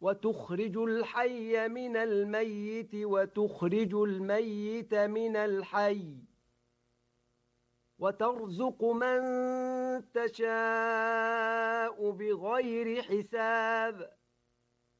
وتخرج الحي من الميت وتخرج الميت من الحي وترزق من تشاء بغير حساب